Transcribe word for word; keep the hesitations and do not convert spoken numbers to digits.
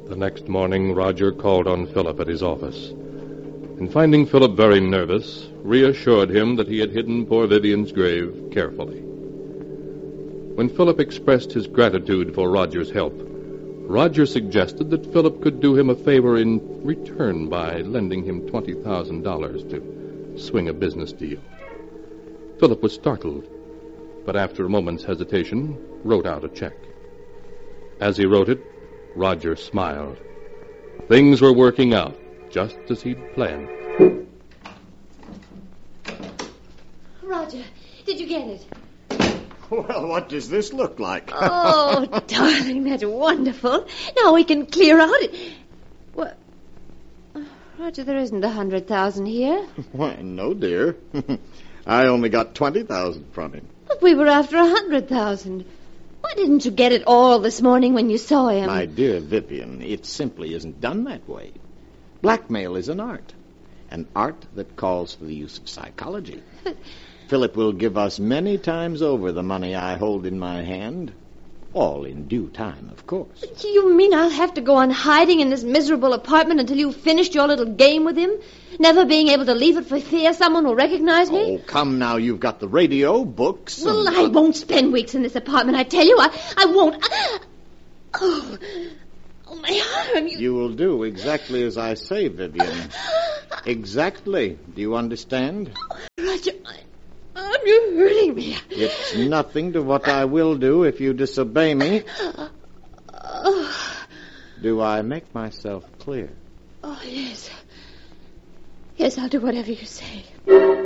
The next morning, Roger called on Philip at his office, and finding Philip very nervous, reassured him that he had hidden poor Vivian's grave carefully. When Philip expressed his gratitude for Roger's help, Roger suggested that Philip could do him a favor in return by lending him twenty thousand dollars to swing a business deal. Philip was startled, but after a moment's hesitation, wrote out a check. As he wrote it, Roger smiled. Things were working out just as he'd planned. Roger, did you get it? Well, what does this look like? Oh, darling, that's wonderful. Now we can clear out. What? Roger, there isn't a hundred thousand here. Why, no, dear. I only got twenty thousand from him. But we were after a hundred thousand. Why didn't you get it all this morning when you saw him? My dear Vivian, it simply isn't done that way. Blackmail is an art, an art that calls for the use of psychology. But Philip will give us many times over the money I hold in my hand. All in due time, of course. You mean I'll have to go on hiding in this miserable apartment until you've finished your little game with him? Never being able to leave it for fear someone will recognize me? Oh, come now. You've got the radio, books... Well, and... I won't spend weeks in this apartment, I tell you. I, I won't. Oh, oh, my arm. You... you will do exactly as I say, Vivian. Exactly. Do you understand? Oh, Roger, I... Oh, you're hurting me. It's nothing to what I will do if you disobey me. Oh. Do I make myself clear? Oh, yes. Yes, I'll do whatever you say.